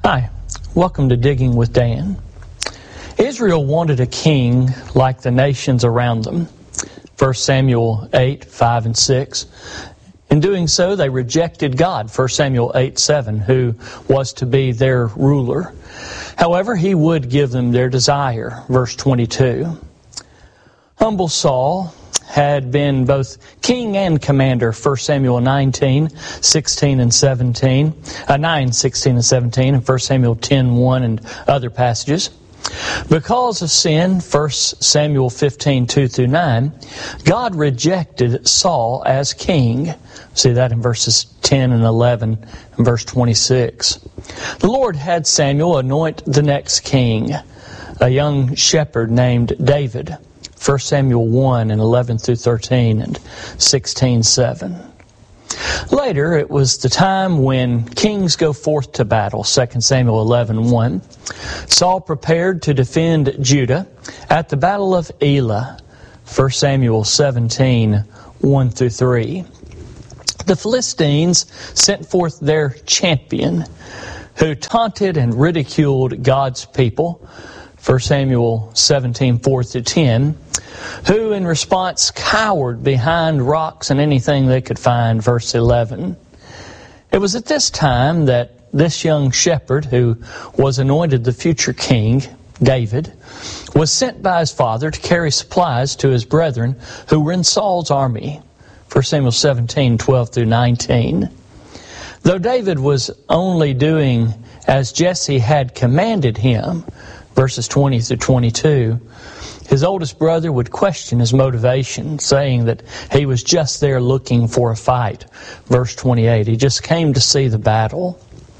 Hi, welcome to Digging with Dan. Israel wanted a king like the nations around them. 1 Samuel 8, 5 and 6. In doing so, they rejected God, 1 Samuel 8, 7, who was to be their ruler. However, he would give them their desire, verse 22. Humble Saul had been both king and commander, 1 Samuel 9, 16 and 17, and 1 Samuel 10, 1 and other passages. Because of sin, 1 Samuel 15, 2 through 9, God rejected Saul as king. See that in verses 10 and 11 and verse 26. The Lord had Samuel anoint the next king, a young shepherd named David. 1 Samuel 1 and 11 through 13 and 16, 7. Later, it was the time when kings go forth to battle, 2 Samuel 11, 1. Saul prepared to defend Judah at the battle of Elah, 1 Samuel 17, 1 through 3. The Philistines sent forth their champion, who taunted and ridiculed God's people, 1 Samuel 17, 4 through 10, who in response cowered behind rocks and anything they could find, verse 11. It was at this time that this young shepherd, who was anointed the future king, David, was sent by his father to carry supplies to his brethren who were in Saul's army, 1 Samuel 17, 12 through 19. Though David was only doing as Jesse had commanded him, verses 20 through 22, his oldest brother would question his motivation, saying that he was just there looking for a fight. Verse 28, he just came to see the battle.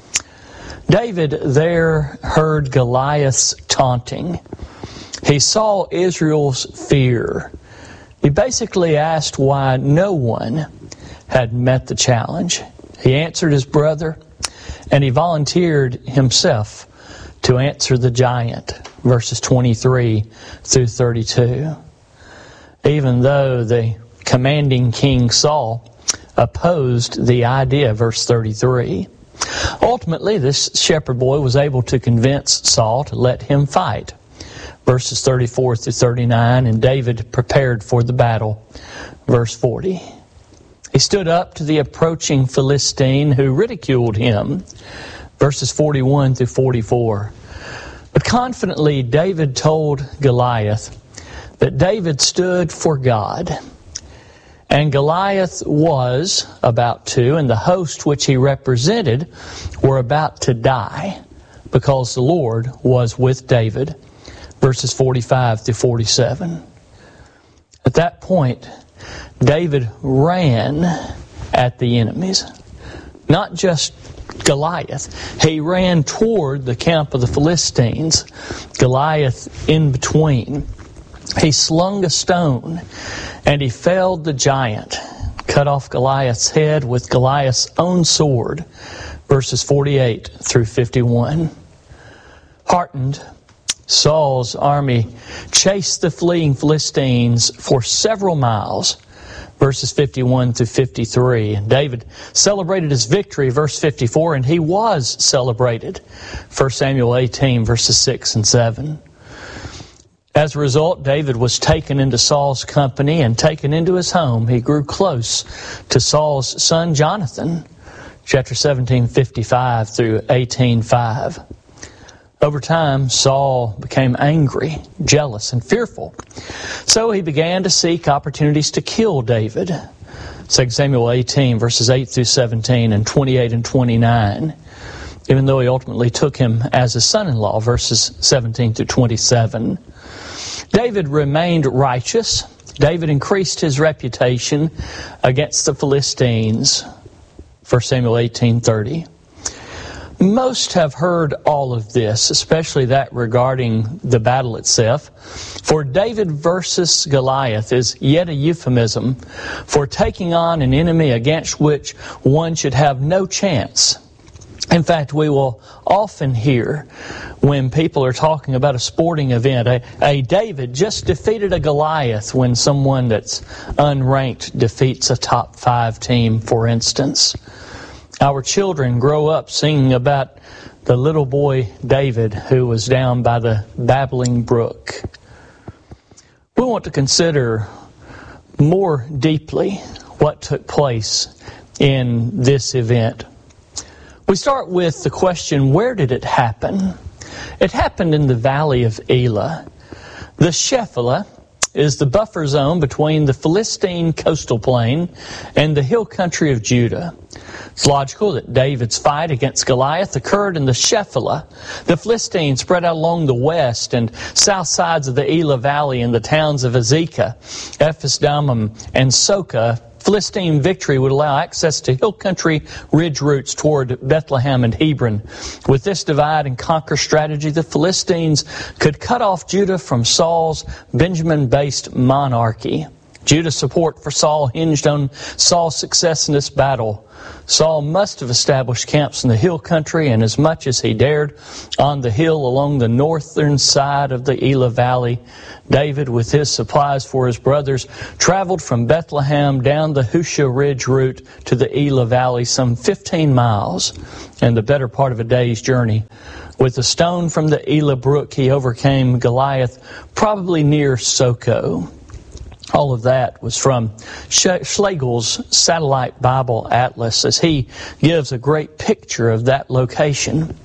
David there heard Goliath's taunting. He saw Israel's fear. He basically asked why no one had met the challenge. He answered his brother, and he volunteered himself to answer the giant, verses 23 through 32. Even though the commanding King Saul opposed the idea, verse 33. Ultimately, this shepherd boy was able to convince Saul to let him fight, verses 34 through 39, and David prepared for the battle, verse 40. He stood up to the approaching Philistine who ridiculed him, verses 41 through 44. But confidently, David told Goliath that David stood for God. And Goliath was about to, and the host which he represented were about to die, because the Lord was with David. Verses 45 through 47. At that point, David ran at the enemies. Not just Goliath. He ran toward the camp of the Philistines, Goliath in between. He slung a stone, and he felled the giant, cut off Goliath's head with Goliath's own sword, verses 48 through 51. Heartened, Saul's army chased the fleeing Philistines for several miles, verses 51 through 53. David celebrated his victory, verse 54, and he was celebrated, 1 Samuel 18, verses 6 and 7. As a result, David was taken into Saul's company and taken into his home. He grew close to Saul's son Jonathan, chapter 17, 55 through 18, 5. Over time, Saul became angry, jealous, and fearful. So he began to seek opportunities to kill David. 2 Samuel 18, verses 8 through 17, and 28 and 29. Even though he ultimately took him as his son-in-law, verses 17 through 27. David remained righteous. David increased his reputation against the Philistines. 1 Samuel 18:30. Most have heard all of this, especially that regarding the battle itself. For David versus Goliath is yet a euphemism for taking on an enemy against which one should have no chance. In fact, we will often hear when people are talking about a sporting event, a David just defeated a Goliath when someone that's unranked defeats a top 5 team, for instance. our children grow up singing about the little boy David who was down by the babbling brook. We want to consider more deeply what took place in this event. We start with the question, where did it happen? It happened in the valley of Elah. The Shephelah is the buffer zone between the Philistine coastal plain and the hill country of Judah. It's logical that David's fight against Goliath occurred in the Shephelah. The Philistines spread out along the west and south sides of the Elah Valley in the towns of Azekah, Ephes-dammim, and Soka. Philistine victory would allow access to hill country ridge routes toward Bethlehem and Hebron. With this divide and conquer strategy, the Philistines could cut off Judah from Saul's Benjamin-based monarchy. Judah's support for Saul hinged on Saul's success in this battle. Saul must have established camps in the hill country and as much as he dared on the hill along the northern side of the Elah Valley. David, with his supplies for his brothers, traveled from Bethlehem down the Husha Ridge route to the Elah Valley, some 15 miles, and the better part of a day's journey. With a stone from the Elah Brook, he overcame Goliath, probably near Soko. All of that was from Schlegel's Satellite Bible Atlas, as he gives a great picture of that location.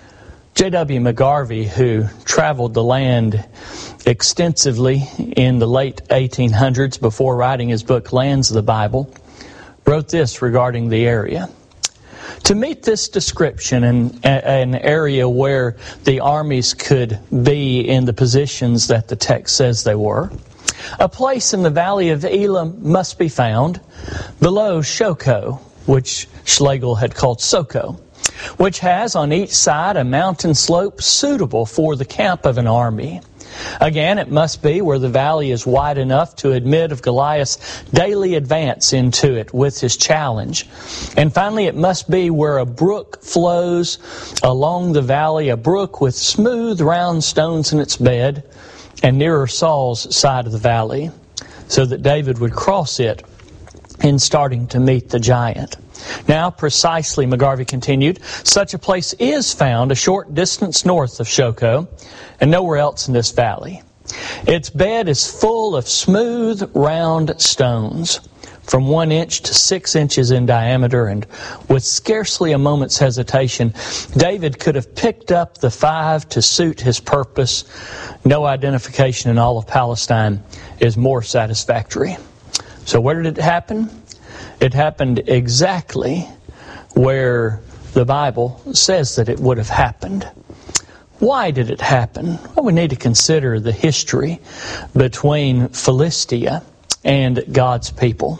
J.W. McGarvey, who traveled the land extensively in the late 1800s before writing his book Lands of the Bible, wrote this regarding the area. To meet this description in an area where the armies could be in the positions that the text says they were, a place in the valley of Elah must be found below Shoko, which Schlegel had called Soko, which has on each side a mountain slope suitable for the camp of an army. Again, it must be where the valley is wide enough to admit of Goliath's daily advance into it with his challenge. And finally, it must be where a brook flows along the valley, a brook with smooth round stones in its bed, and nearer Saul's side of the valley, so that David would cross it in starting to meet the giant. Now, precisely, McGarvey continued, such a place is found a short distance north of Shoko and nowhere else in this valley. Its bed is full of smooth, round stones, from 1 inch to 6 inches in diameter, and with scarcely a moment's hesitation, David could have picked up the 5 to suit his purpose. No identification in all of Palestine is more satisfactory. So where did it happen? It happened exactly where the Bible says that it would have happened. Why did it happen? Well, we need to consider the history between Philistia and God's people.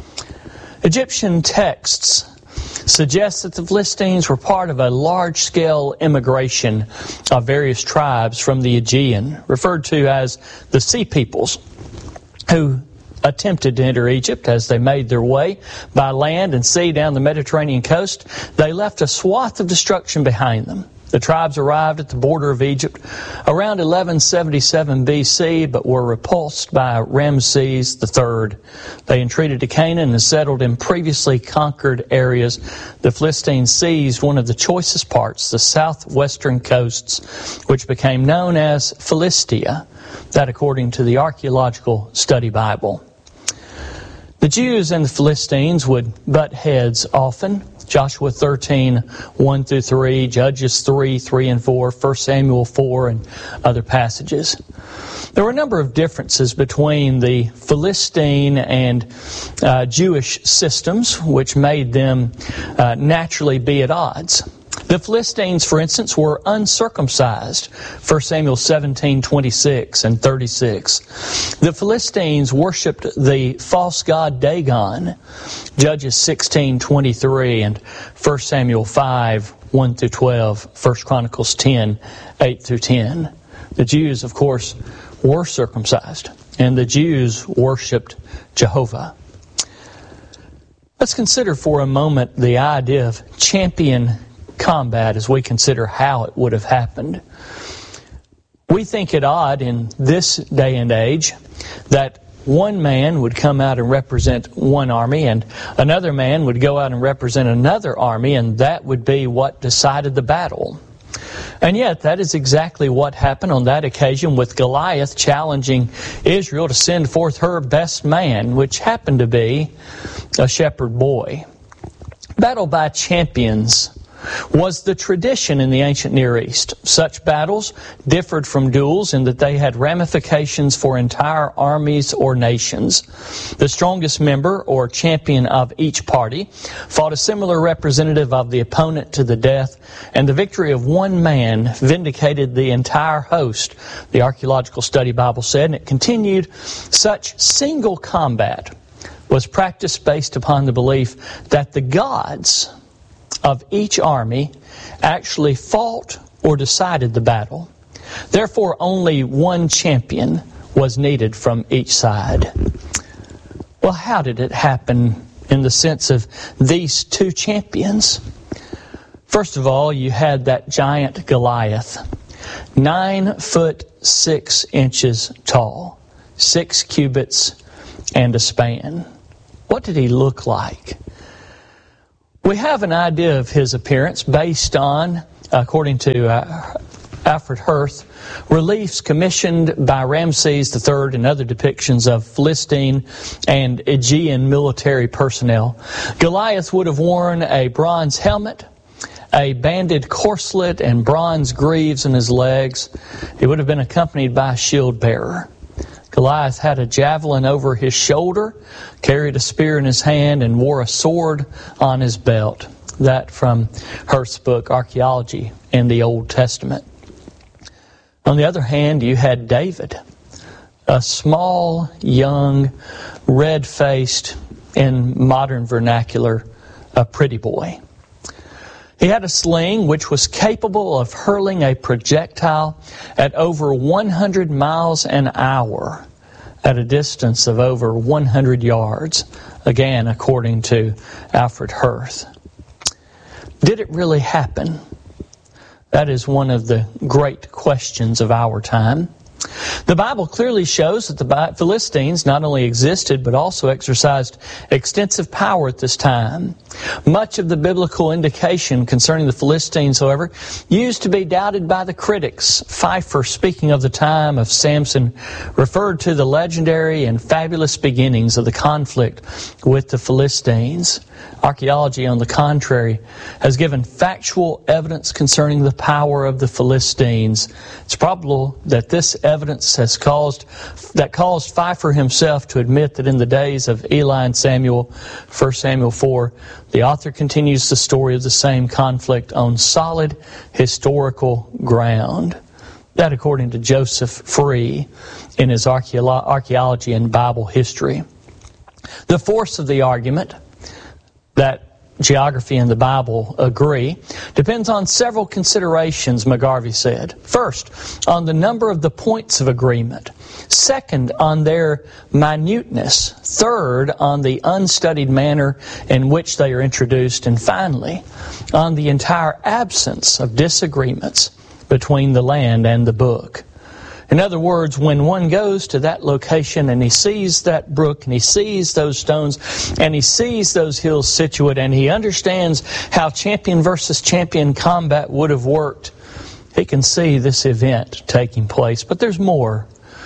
Egyptian texts suggest that the Philistines were part of a large-scale immigration of various tribes from the Aegean, referred to as the Sea Peoples, who attempted to enter Egypt. As they made their way by land and sea down the Mediterranean coast, they left a swath of destruction behind them. The tribes arrived at the border of Egypt around 1177 BC, but were repulsed by Ramses III. They entreated to Canaan and settled in previously conquered areas. The Philistines seized one of the choicest parts, the southwestern coasts, which became known as Philistia, that according to the Archaeological Study Bible. The Jews and the Philistines would butt heads often. Joshua 13, 1 through 3, Judges 3, 3 and 4, 1 Samuel 4, and other passages. There were a number of differences between the Philistine and Jewish systems, which made them naturally be at odds. The Philistines, for instance, were uncircumcised, 1 Samuel 17, 26 and 36. The Philistines worshipped the false god Dagon, Judges 16, 23 and 1 Samuel 5, 1 through 12, 1 Chronicles 10, 8 through 10. The Jews, of course, were circumcised, and the Jews worshipped Jehovah. Let's consider for a moment the idea of champion combat as we consider how it would have happened. We think it odd in this day and age that one man would come out and represent one army, and another man would go out and represent another army, and that would be what decided the battle. And yet, that is exactly what happened on that occasion with Goliath challenging Israel to send forth her best man, which happened to be a shepherd boy. Battle by champions was the tradition in the ancient Near East. Such battles differed from duels in that they had ramifications for entire armies or nations. The strongest member or champion of each party fought a similar representative of the opponent to the death, and the victory of one man vindicated the entire host, the Archaeological Study Bible said, and it continued, such single combat was practiced based upon the belief that the gods of each army actually fought or decided the battle. Therefore, only one champion was needed from each side. Well, how did it happen in the sense of these two champions? First of all, you had that giant Goliath, 9 foot 6 inches tall, 6 cubits and a span. What did he look like? We have an idea of his appearance based on, according to Alfred Hirth, reliefs commissioned by Ramses III and other depictions of Philistine and Aegean military personnel. Goliath would have worn a bronze helmet, a banded corselet, and bronze greaves in his legs. He would have been accompanied by a shield bearer. Goliath had a javelin over his shoulder, carried a spear in his hand, and wore a sword on his belt. That from Hirth's book, Archaeology in the Old Testament. On the other hand, you had David, a small, young, red-faced, in modern vernacular, a pretty boy. He had a sling which was capable of hurling a projectile at over 100 miles an hour at a distance of over 100 yards, again according to Alfred Hirth. Did it really happen? That is one of the great questions of our time. The Bible clearly shows that the Philistines not only existed but also exercised extensive power at this time. Much of the biblical indication concerning the Philistines, however, used to be doubted by the critics. Pfeiffer, speaking of the time of Samson, referred to the legendary and fabulous beginnings of the conflict with the Philistines. Archaeology, on the contrary, has given factual evidence concerning the power of the Philistines. It's probable that this evidence caused Pfeiffer himself to admit that in the days of Eli and Samuel, 1 Samuel 4, the author continues the story of the same conflict on solid historical ground. That according to Joseph Free in his Archaeology and Bible History. The force of the argument that geography and the Bible agree depends on several considerations, McGarvey said. First, on the number of the points of agreement. Second, on their minuteness. Third, on the unstudied manner in which they are introduced. And finally, on the entire absence of disagreements between the land and the book. In other words, when one goes to that location and he sees that brook and he sees those stones and he sees those hills situate and he understands how champion versus champion combat would have worked, he can see this event taking place. But there's more.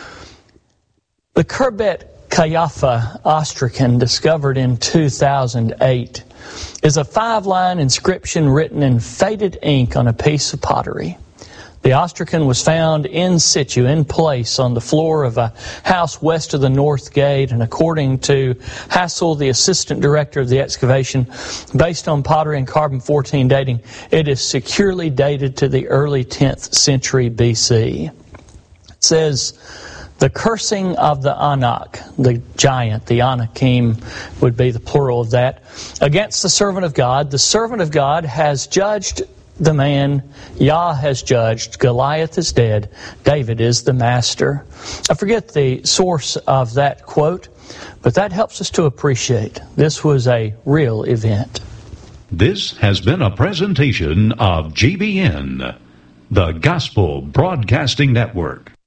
The Khirbet Qeiyafa ostracon, discovered in 2008, is a 5-line inscription written in faded ink on a piece of pottery. The ostracon was found in situ, in place, on the floor of a house west of the North Gate, and according to Hassel, the assistant director of the excavation, based on pottery and carbon-14 dating, it is securely dated to the early 10th century BC. It says, the cursing of the Anak, the giant, the Anakim would be the plural of that, against the servant of God. The servant of God has judged the man, Yah has judged, Goliath is dead, David is the master. I forget the source of that quote, but that helps us to appreciate this was a real event. This has been a presentation of GBN, the Gospel Broadcasting Network.